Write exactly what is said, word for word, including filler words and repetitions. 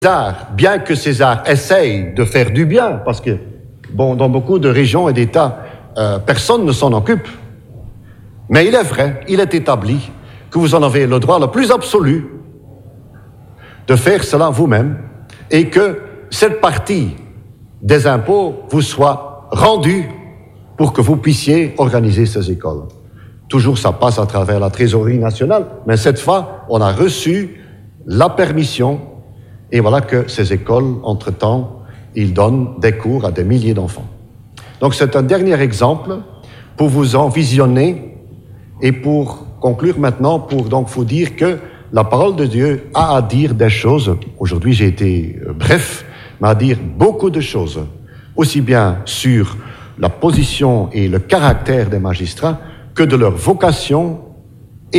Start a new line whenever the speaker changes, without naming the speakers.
César, bien que César essaye de faire du bien, parce que, bon, dans beaucoup de régions et d'États, euh, personne ne s'en occupe. Mais il est vrai, il est établi que vous en avez le droit le plus absolu de faire cela vous-même et que cette partie des impôts vous soit rendue pour que vous puissiez organiser ces écoles. Toujours ça passe à travers la trésorerie nationale, mais cette fois, on a reçu la permission. Et voilà que ces écoles, entre-temps, ils donnent des cours à des milliers d'enfants. Donc c'est un dernier exemple pour vous en visionner et pour conclure maintenant, pour donc vous dire que la parole de Dieu a à dire des choses. Aujourd'hui, j'ai été bref, mais à dire beaucoup de choses, aussi bien sur la position et le caractère des magistrats que de leur vocation